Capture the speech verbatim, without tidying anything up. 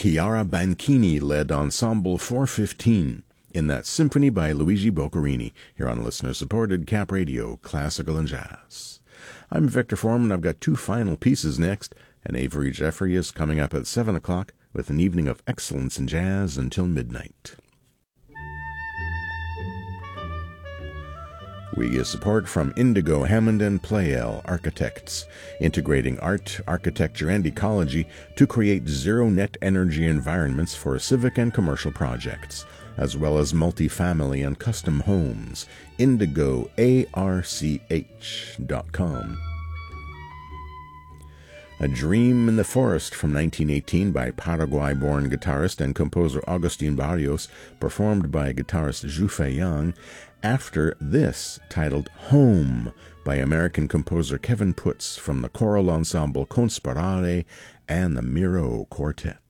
Chiara Banchini-led Ensemble four fifteen in that symphony by Luigi Boccherini, here on listener-supported Cap Radio, Classical and Jazz. I'm Victor Foreman. I've got two final pieces next, and Avery Jeffrey is coming up at seven o'clock with an evening of excellence in jazz until midnight. We get support from Indigo Hammond and Pleyel Architects, integrating art, architecture, and ecology to create zero-net energy environments for civic and commercial projects, as well as multifamily and custom homes. indigo arch dot com. A Dream in the Forest from nineteen eighteen by Paraguay-born guitarist and composer Agustin Barrios, performed by guitarist Zhu Yang. After this, titled Home by American composer Kevin Putz from the choral ensemble Conspirare and the Miro Quartet.